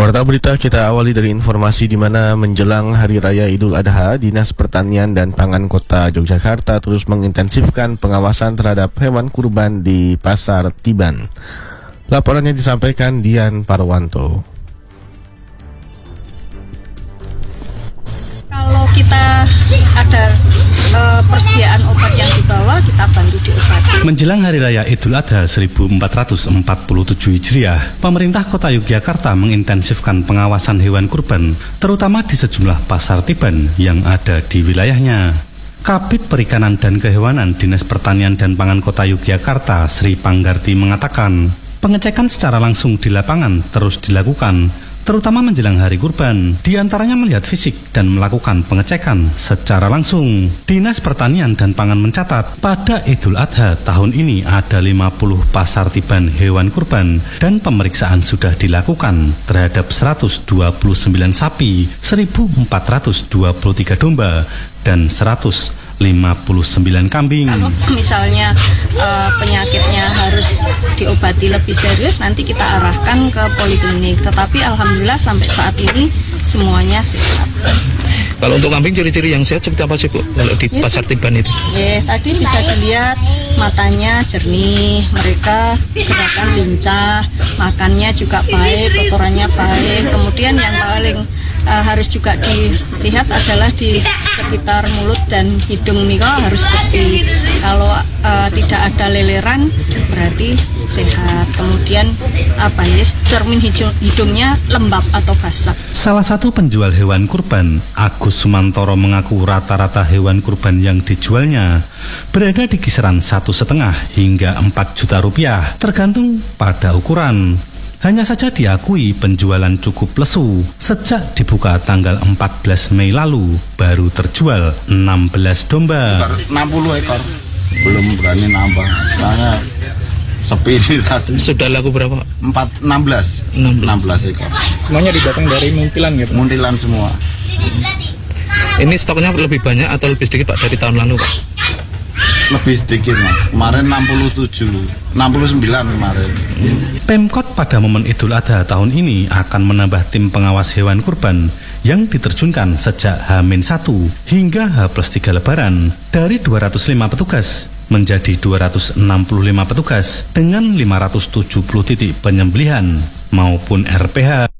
Warta berita kita awali dari informasi di mana menjelang Hari Raya Idul Adha, Dinas Pertanian dan Pangan Kota Yogyakarta terus mengintensifkan pengawasan terhadap hewan kurban di Pasar Tiban. Laporannya disampaikan Dian Parwanto. Kalau kita ada persediaan obat yang dibawa, kita bantu diobati. Menjelang Hari Raya Idul Adha 1447 Hijriah, pemerintah Kota Yogyakarta mengintensifkan pengawasan hewan kurban, terutama di sejumlah pasar Tiban yang ada di wilayahnya. Kabid Perikanan dan Kehewanan Dinas Pertanian dan Pangan Kota Yogyakarta, Sri Panggarti mengatakan, pengecekan secara langsung di lapangan terus dilakukan, terutama menjelang hari kurban, diantaranya melihat fisik dan melakukan pengecekan secara langsung. Dinas Pertanian dan Pangan mencatat, pada Idul Adha tahun ini ada 50 pasar tiban hewan kurban dan pemeriksaan sudah dilakukan terhadap 129 sapi, 1.423 domba, dan 159 kambing. Kalau misalnya penyakitnya harus diobati lebih serius, nanti kita arahkan ke poliklinik. Tetapi alhamdulillah sampai saat ini semuanya sehat. Kalau untuk kambing, ciri-ciri yang sehat seperti apa sih, Bu? Kalau di pasar Tiban itu? Tadi bisa dilihat matanya jernih, mereka gerakan lincah, makannya juga baik, kotorannya baik. Kemudian yang paling harus juga dilihat adalah di sekitar mulut dan hidung Mika harus bersih. Kalau tidak ada leleran berarti sehat. Kemudian cermin hidungnya lembab atau basah. Salah satu penjual hewan kurban, Agus Sumantoro, mengaku rata-rata hewan kurban yang dijualnya berada di kisaran 1,5 hingga 4 juta rupiah, tergantung pada ukuran. Hanya saja diakui penjualan cukup lesu. Sejak dibuka tanggal 14 Mei lalu, baru terjual 16 domba. 60 ekor, belum berani nambah, karena sepi tadi. Sudah laku berapa? 16 ekor. Semuanya didatang dari muntilan gitu? Muntilan semua. Ini stoknya lebih banyak atau lebih sedikit, Pak, dari tahun lalu, Pak? Lebih sedikit, Mas. Kemarin 69 kemarin. Pemkot pada momen Idul Adha tahun ini akan menambah tim pengawas hewan kurban yang diterjunkan sejak H-1 hingga H+3 Lebaran dari 205 petugas menjadi 265 petugas dengan 570 titik penyembelihan maupun RPH.